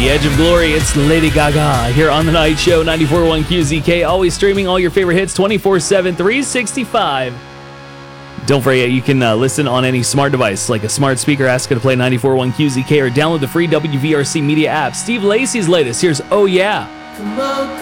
The Edge of Glory, it's Lady Gaga here on The Night Show, 94.1 QZK, always streaming all your favorite hits 24/7, 365. Don't forget, you can listen on any smart device, like a smart speaker. Ask it to play 94.1 QZK or download the free WVRC media app. Steve Lacy's latest, here's Oh Yeah. Come on,